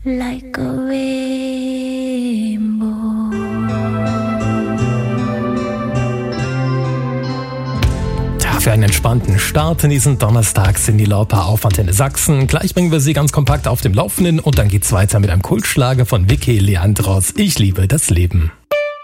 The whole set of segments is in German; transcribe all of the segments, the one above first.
like a rainbow. Für einen entspannten Start in diesen Donnerstag sind die Lauper auf Antenne Sachsen. Gleich bringen wir sie ganz kompakt auf dem Laufenden und dann geht's weiter mit einem Kultschlager von Vicky Leandros. Ich liebe das Leben.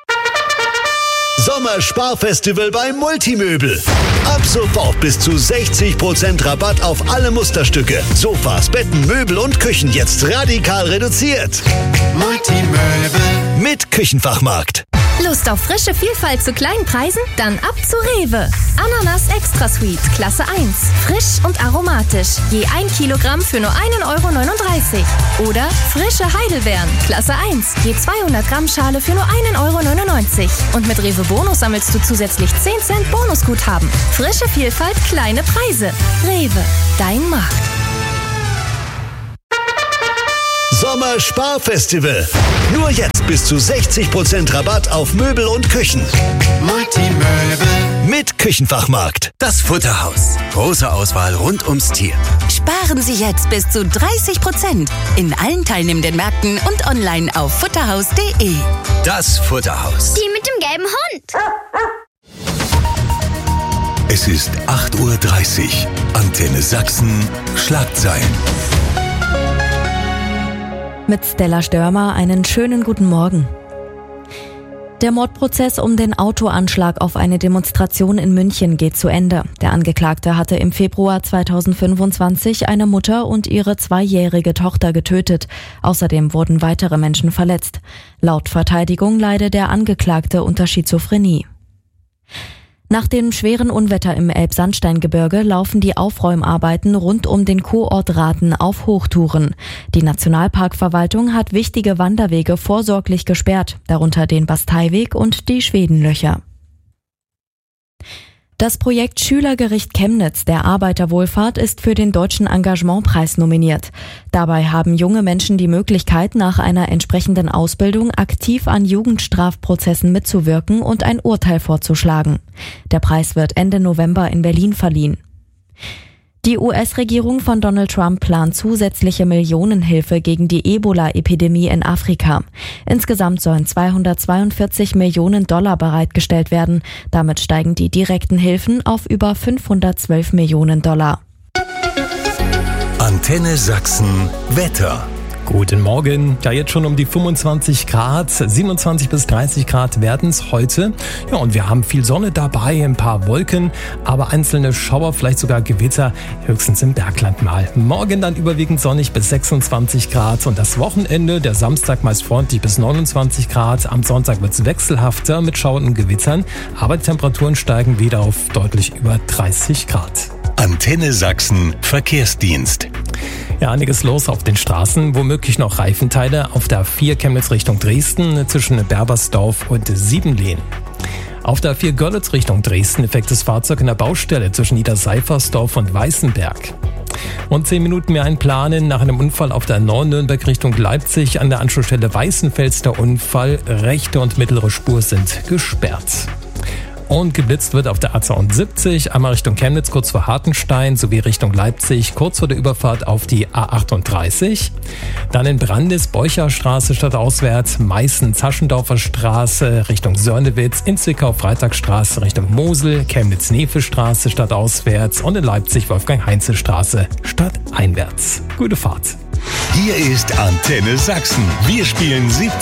Sommersparfestival bei Multimöbel. Ab sofort bis zu 60% Rabatt auf alle Musterstücke. Sofas, Betten, Möbel und Küchen jetzt radikal reduziert. Multimöbel mit Küchenfachmarkt. Lust auf frische Vielfalt zu kleinen Preisen? Dann ab zu Rewe. Ananas Extra Sweet, Klasse 1. Frisch und aromatisch. Je 1 Kilogramm für nur 1,39 €. Oder frische Heidelbeeren, Klasse 1. Je 200 Gramm Schale für nur 1,99 €. Und mit Rewe Bonus sammelst du zusätzlich 10 Cent Bonusguthaben. Frische Vielfalt, kleine Preise. Rewe, dein Markt. Sommersparfestival. Nur jetzt bis zu 60% Rabatt auf Möbel und Küchen. Multimöbel mit Küchenfachmarkt. Das Futterhaus. Große Auswahl rund ums Tier. Sparen Sie jetzt bis zu 30% in allen teilnehmenden Märkten und online auf futterhaus.de. Das Futterhaus. Die mit dem gelben Hund. Es ist 8:30 Uhr. Antenne Sachsen. Schlagzeilen. Mit Stella Störmer einen schönen guten Morgen. Der Mordprozess um den Autoanschlag auf eine Demonstration in München geht zu Ende. Der Angeklagte hatte im Februar 2025 eine Mutter und ihre 2-jährige Tochter getötet. Außerdem wurden weitere Menschen verletzt. Laut Verteidigung leide der Angeklagte unter Schizophrenie. Nach dem schweren Unwetter im Elbsandsteingebirge laufen die Aufräumarbeiten rund um den Kurort Rathen auf Hochtouren. Die Nationalparkverwaltung hat wichtige Wanderwege vorsorglich gesperrt, darunter den Basteiweg und die Schwedenlöcher. Das Projekt Schülergericht Chemnitz der Arbeiterwohlfahrt ist für den Deutschen Engagementpreis nominiert. Dabei haben junge Menschen die Möglichkeit, nach einer entsprechenden Ausbildung aktiv an Jugendstrafprozessen mitzuwirken und ein Urteil vorzuschlagen. Der Preis wird Ende November in Berlin verliehen. Die US-Regierung von Donald Trump plant zusätzliche Millionenhilfe gegen die Ebola-Epidemie in Afrika. Insgesamt sollen $242 Millionen bereitgestellt werden. Damit steigen die direkten Hilfen auf über $512 Millionen. Antenne Sachsen. Wetter. Guten Morgen. Ja, jetzt schon um die 25 Grad, 27 bis 30 Grad werden es heute. Ja, und wir haben viel Sonne dabei, ein paar Wolken, aber einzelne Schauer, vielleicht sogar Gewitter, höchstens im Bergland mal. Morgen dann überwiegend sonnig bis 26 Grad und das Wochenende, der Samstag meist freundlich bis 29 Grad. Am Sonntag wird es wechselhafter mit Schauern und Gewittern, aber die Temperaturen steigen wieder auf deutlich über 30 Grad. Antenne Sachsen Verkehrsdienst. Ja, einiges los auf den Straßen, womöglich noch Reifenteile auf der A4 Chemnitz Richtung Dresden zwischen Berbersdorf und Siebenlehn. Auf der A4 Görlitz Richtung Dresden defektes Fahrzeug in der Baustelle zwischen Niederseifersdorf und Weißenberg. Und 10 Minuten mehr einplanen nach einem Unfall auf der A9 Nürnberg Richtung Leipzig an der Anschlussstelle Weißenfels der Unfall. Rechte und mittlere Spur sind gesperrt. Und geblitzt wird auf der A72, einmal Richtung Chemnitz kurz vor Hartenstein sowie Richtung Leipzig kurz vor der Überfahrt auf die A38. Dann in Brandis, Beucherstraße stadtauswärts, Meißen, Zaschendorfer Straße Richtung Sörnewitz, in Zwickau, Freitagsstraße Richtung Mosel, Chemnitz-Nefe-Straße stadtauswärts und in Leipzig, Wolfgang-Heinze-Straße stadteinwärts. Gute Fahrt. Hier ist Antenne Sachsen. Wir spielen 17.